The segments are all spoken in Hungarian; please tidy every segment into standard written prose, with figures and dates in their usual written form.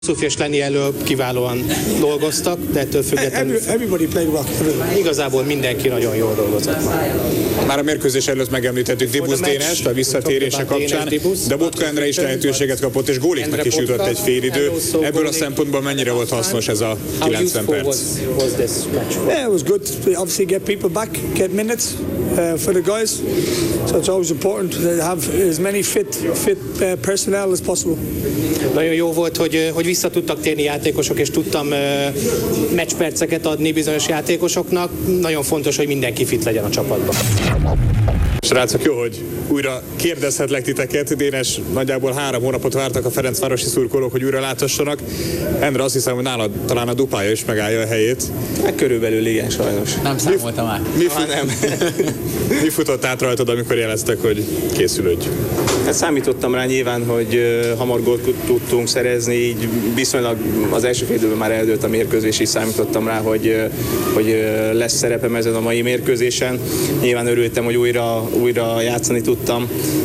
Sophia és Lenny elől kiválóan dolgoztak, de ettől függetlenül igazából mindenki nagyon jól dolgozott. Már a mérkőzés előtt megemlítettük Dibusz Dénest a visszatérése kapcsán, de Botka Endre is lehetőséget kapott, és góliknak is jutott egy félidő. Ebből a szempontból mennyire volt hasznos ez a 90 perc? Yeah, it was good. Obviously get people back, get minutes for the guys. So it's always important to have as many fit personnel as possible. Nagyon jó volt, hogy vissza tudtak térni játékosok, és tudtam meccsperceket adni bizonyos játékosoknak. Nagyon fontos, hogy mindenki fit legyen a csapatban. Srácok, jó, hogy újra kérdezhetlek titeket. Dénes, nagyjából 3 hónapot vártak a Ferencvárosi szurkolók, hogy újra láthassanak. Endre, azt hiszem, hogy nálad talán a dupája is megállja a helyét. Hát körülbelül igen, sajnos. Nem számoltam át. Mi futott át rajtad, amikor jeleztek, hogy készülődj? Hát számítottam rá nyilván, hogy hamar gólt tudtunk szerezni, így viszonylag az első fél időben már eldőlt a mérkőzés, és számítottam rá, hogy lesz szerepem ezen a mai mérkőzésen. Nyilván örültem, hogy újra játszani tudtam.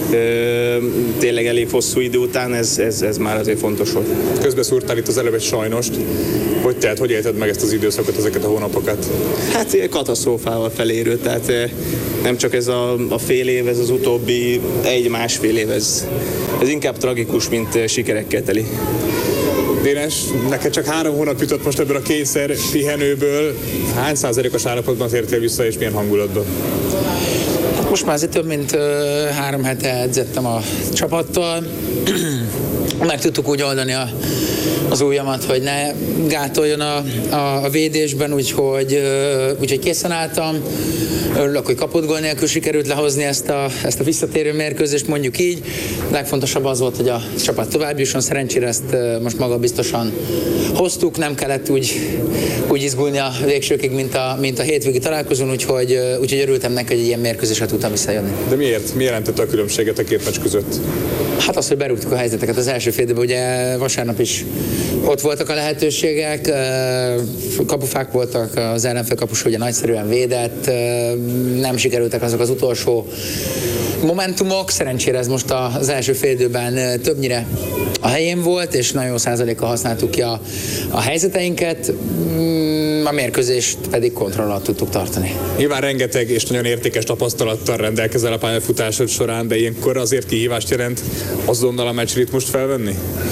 Tényleg elég hosszú idő után, ez már azért fontos volt. Közbeszúrtál itt az előbb egy sajnost. Hogy élted meg ezt az időszakot, ezeket a hónapokat? Hát katasztrófával felérő, tehát nem csak ez a fél év, ez az utóbbi 1-1,5 év, ez inkább tragikus, mint sikerekkel teli. Dénes, neked csak 3 hónap jutott most ebből a kényszer pihenőből. Hány százalékos állapotban tértél vissza, és milyen hangulatban? Most már azért több mint 3 hete edzettem a csapattal. Meg tudtuk úgy oldani az ujjamat, hogy ne gátoljon a védésben, úgyhogy készen álltam. Örülök, hogy kapott gól nélkül sikerült lehozni ezt a visszatérő mérkőzést, mondjuk így. Legfontosabb az volt, hogy a csapat tovább jusson. Szerencsére ezt most magabiztosan hoztuk, nem kellett úgy izgulni a végsőkig, mint a hétvégi találkozón, úgyhogy örültem neki, hogy egy ilyen mérkőzésre tudtam visszajönni. De miért? Mi jelentette a különbséget a két meccs között? Hát az, hogy berúgtuk a helyzeteket az első fél időben, ugye vasárnap is ott voltak a lehetőségek, kapufák voltak, az ellenfél kapus ugye nagyszerűen védett, nem sikerültek azok az utolsó momentumok, szerencsére ez most az első fél időben többnyire a helyén volt, és nagyon jó százalékkal használtuk ki a helyzeteinket, a mérkőzést pedig kontroll alatt tudtuk tartani. Nyilván rengeteg és nagyon értékes tapasztalattal rendelkezel a pályafutásod során, de ilyenkor azért kihívást jelent azonnal a meccsritmust felvenni?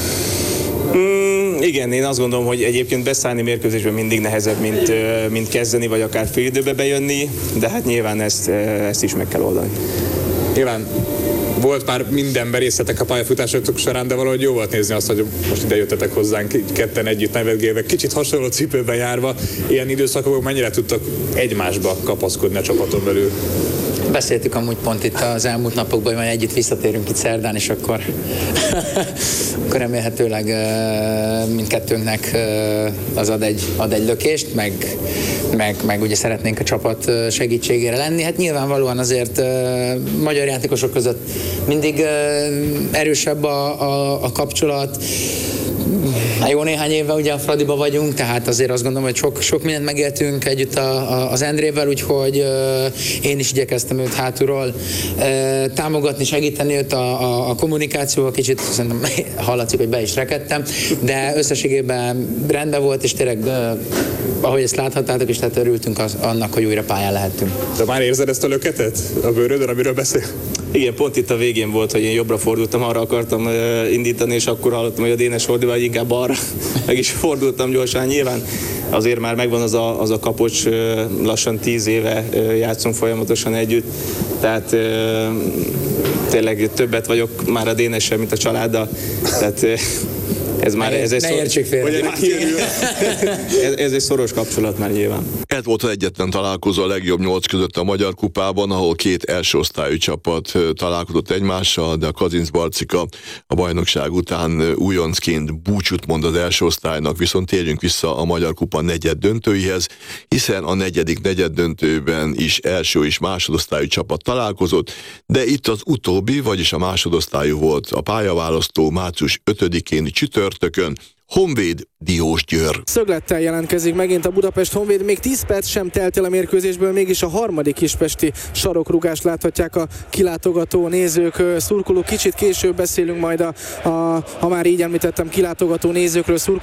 Igen, én azt gondolom, hogy egyébként beszállni mérkőzésben mindig nehezebb, mint kezdeni, vagy akár fél időbe bejönni, de hát nyilván ezt is meg kell oldani. Nyilván volt már mindenben részletek a pályafutásotok során, de valahogy jó volt nézni azt, hogy most ide jöttetek hozzánk ketten együtt nevetgélve, kicsit hasonló cipőben járva. Ilyen időszakokban mennyire tudtak egymásba kapaszkodni a csapaton belül? Beszéltük amúgy pont itt az elmúlt napokban, hogy majd együtt visszatérünk itt szerdán, és akkor remélhetőleg mindkettőnknek az ad egy lökést, meg ugye szeretnénk a csapat segítségére lenni. Hát nyilvánvalóan azért magyar játékosok között mindig erősebb a kapcsolat. Jó néhány évvel ugye a Fradiba vagyunk, tehát azért azt gondolom, hogy sok mindent megéltünk együtt az Endrével, úgyhogy én is igyekeztem őt hátulról támogatni, segíteni őt a kommunikációval, kicsit szerintem hallatszik, hogy be is rekedtem, de összességében rendben volt, és tényleg ahogy ezt láthattátok is, tehát örültünk annak, hogy újra pályán lehettünk. De már érzed ezt a löketet a bőrödön, amiről beszél? Igen, pont itt a végén volt, hogy én jobbra fordultam, arra akartam indítani, és akkor hallottam, hogy a Dénes fordul, vagy inkább arra. Meg is fordultam gyorsan. Nyilván azért már megvan az a kapocs, lassan 10 éve játszunk folyamatosan együtt, tehát tényleg többet vagyok már a Dénessel, mint a családdal, tehát ez egy szoros kapcsolat már nyilván. Ez volt az egyetlen találkozó a legjobb 8 között a Magyar Kupában, ahol 2 első osztályú csapat találkozott egymással, de a Kazincbarcika a bajnokság után újoncként búcsút mond az első osztálynak, viszont térjünk vissza a Magyar Kupa negyeddöntőihez, hiszen a negyedik negyeddöntőben is első és másodosztályú csapat találkozott, de itt az utóbbi, vagyis a másodosztályú volt a pályaválasztó március 5-én csütörtökön, Honvéd Diósgyőr. Szöglettel jelentkezik megint a Budapest Honvéd, még 10 perc sem telt el a mérkőzésből, mégis a harmadik kispesti sarokrúgást láthatják a kilátogató nézők, szurkolók. Kicsit később beszélünk majd a már így említettem kilátogató nézőkről,